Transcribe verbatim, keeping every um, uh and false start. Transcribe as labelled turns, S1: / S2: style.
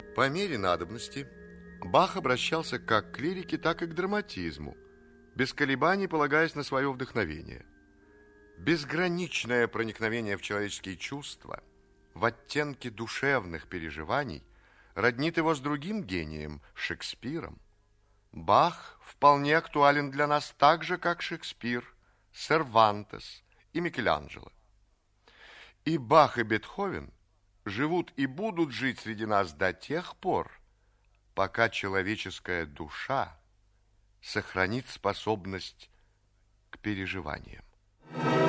S1: По мере надобности Бах обращался как к лирике, так и к драматизму, без колебаний полагаясь на свое вдохновение. Безграничное проникновение в человеческие чувства, в оттенки душевных переживаний роднит его с другим гением, Шекспиром. Бах вполне актуален для нас так же, как Шекспир, Сервантес и Микеланджело. И Бах, и Бетховен живут и будут жить среди нас до тех пор, пока человеческая душа сохранит способность к переживаниям.